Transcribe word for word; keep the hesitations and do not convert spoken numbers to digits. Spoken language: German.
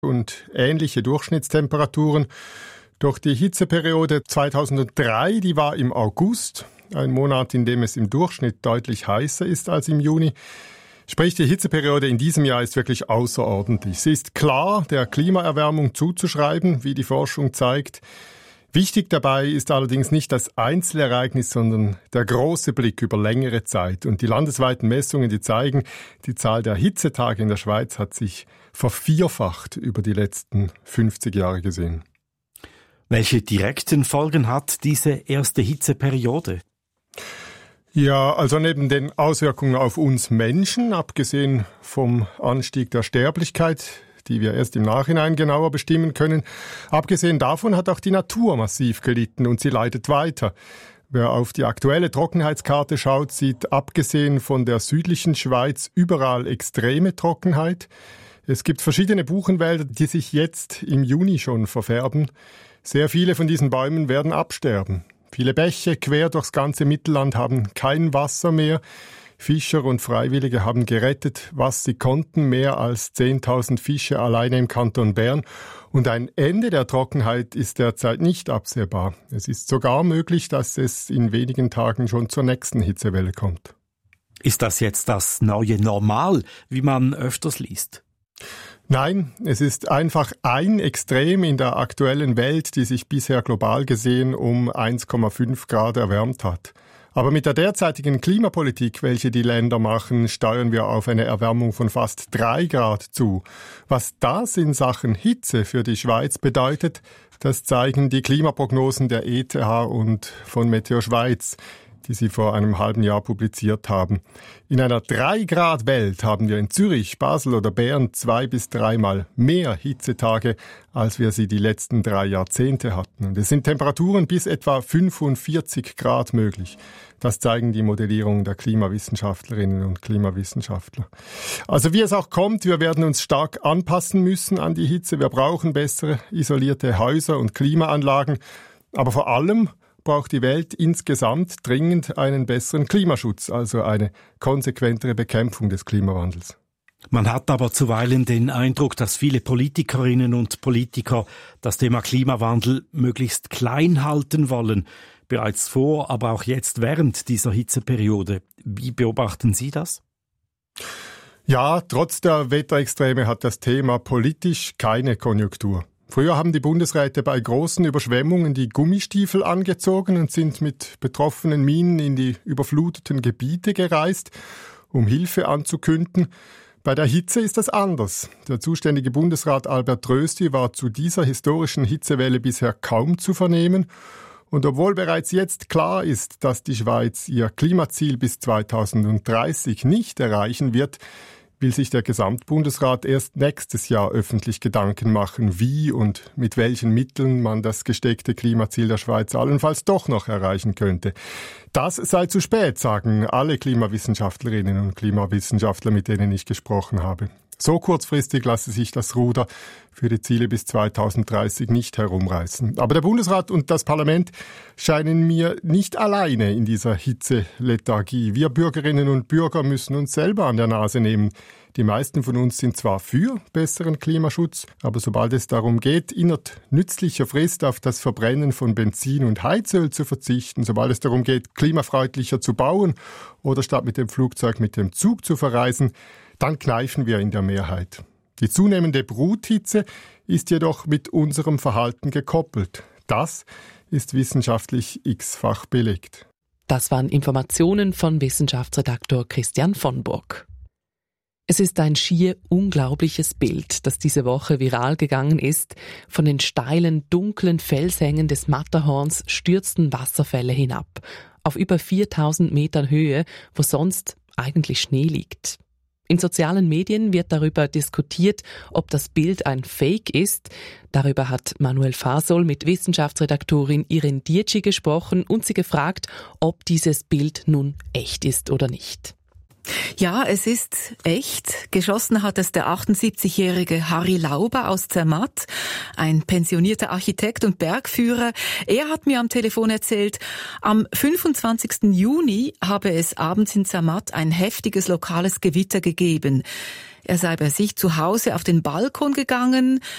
und ähnliche Durchschnittstemperaturen. Doch die Hitzeperiode zweitausenddrei, die war im August, ein Monat, in dem es im Durchschnitt deutlich heißer ist als im Juni. Sprich, die Hitzeperiode in diesem Jahr ist wirklich außerordentlich. Sie ist klar der Klimaerwärmung zuzuschreiben, wie die Forschung zeigt. Wichtig dabei ist allerdings nicht das Einzelereignis, sondern der große Blick über längere Zeit. Und die landesweiten Messungen, die zeigen, die Zahl der Hitzetage in der Schweiz hat sich vervierfacht über die letzten fünfzig Jahre gesehen. Welche direkten Folgen hat diese erste Hitzeperiode? Ja, also neben den Auswirkungen auf uns Menschen, abgesehen vom Anstieg der Sterblichkeit, die wir erst im Nachhinein genauer bestimmen können, abgesehen davon hat auch die Natur massiv gelitten und sie leidet weiter. Wer auf die aktuelle Trockenheitskarte schaut, sieht abgesehen von der südlichen Schweiz überall extreme Trockenheit. Es gibt verschiedene Buchenwälder, die sich jetzt im Juni schon verfärben. Sehr viele von diesen Bäumen werden absterben. Viele Bäche quer durchs ganze Mittelland haben kein Wasser mehr. Fischer und Freiwillige haben gerettet, was sie konnten, mehr als zehntausend Fische alleine im Kanton Bern. Und ein Ende der Trockenheit ist derzeit nicht absehbar. Es ist sogar möglich, dass es in wenigen Tagen schon zur nächsten Hitzewelle kommt. Ist das jetzt das neue Normal, wie man öfters liest? Nein, es ist einfach ein Extrem in der aktuellen Welt, die sich bisher global gesehen um eins Komma fünf Grad erwärmt hat. Aber mit der derzeitigen Klimapolitik, welche die Länder machen, steuern wir auf eine Erwärmung von fast drei Grad zu. Was das in Sachen Hitze für die Schweiz bedeutet, das zeigen die Klimaprognosen der E T H und von Meteo Schweiz, die sie vor einem halben Jahr publiziert haben. In einer drei Grad Welt haben wir in Zürich, Basel oder Bern zwei bis dreimal mehr Hitzetage, als wir sie die letzten drei Jahrzehnte hatten. Und es sind Temperaturen bis etwa fünfundvierzig Grad möglich. Das zeigen die Modellierungen der Klimawissenschaftlerinnen und Klimawissenschaftler. Also wie es auch kommt, wir werden uns stark anpassen müssen an die Hitze. Wir brauchen bessere isolierte Häuser und Klimaanlagen. Aber vor allem braucht die Welt insgesamt dringend einen besseren Klimaschutz, also eine konsequentere Bekämpfung des Klimawandels. Man hat aber zuweilen den Eindruck, dass viele Politikerinnen und Politiker das Thema Klimawandel möglichst klein halten wollen, bereits vor, aber auch jetzt während dieser Hitzeperiode. Wie beobachten Sie das? Ja, trotz der Wetterextreme hat das Thema politisch keine Konjunktur. Früher haben die Bundesräte bei großen Überschwemmungen die Gummistiefel angezogen und sind mit betroffenen Minen in die überfluteten Gebiete gereist, um Hilfe anzukünden. Bei der Hitze ist das anders. Der zuständige Bundesrat Albert Rösti war zu dieser historischen Hitzewelle bisher kaum zu vernehmen. Und obwohl bereits jetzt klar ist, dass die Schweiz ihr Klimaziel bis zweitausenddreißig nicht erreichen wird, will sich der Gesamtbundesrat erst nächstes Jahr öffentlich Gedanken machen, wie und mit welchen Mitteln man das gesteckte Klimaziel der Schweiz allenfalls doch noch erreichen könnte. Das sei zu spät, sagen alle Klimawissenschaftlerinnen und Klimawissenschaftler, mit denen ich gesprochen habe. So kurzfristig lasse sich das Ruder für die Ziele bis zweitausenddreißig nicht herumreißen. Aber der Bundesrat und das Parlament scheinen mir nicht alleine in dieser Hitzelethargie. Wir Bürgerinnen und Bürger müssen uns selber an der Nase nehmen. Die meisten von uns sind zwar für besseren Klimaschutz, aber sobald es darum geht, innerhalb nützlicher Frist auf das Verbrennen von Benzin und Heizöl zu verzichten, sobald es darum geht, klimafreundlicher zu bauen oder statt mit dem Flugzeug mit dem Zug zu verreisen, dann kneifen wir in der Mehrheit. Die zunehmende Bruthitze ist jedoch mit unserem Verhalten gekoppelt. Das ist wissenschaftlich x-fach belegt. Das waren Informationen von Wissenschaftsredaktor Christian von Burg. Es ist ein schier unglaubliches Bild, das diese Woche viral gegangen ist. Von den steilen, dunklen Felshängen des Matterhorns stürzten Wasserfälle hinab. Auf über viertausend Metern Höhe, wo sonst eigentlich Schnee liegt. In sozialen Medien wird darüber diskutiert, ob das Bild ein Fake ist. Darüber hat Manuel Fasol mit Wissenschaftsredaktorin Irene Dietschi gesprochen und sie gefragt, ob dieses Bild nun echt ist oder nicht. Ja, es ist echt. Geschossen hat es der achtundsiebzigjährige Harry Lauber aus Zermatt, ein pensionierter Architekt und Bergführer. Er hat mir am Telefon erzählt, am fünfundzwanzigsten Juni habe es abends in Zermatt ein heftiges lokales Gewitter gegeben. Er sei bei sich zu Hause auf den Balkon gegangen,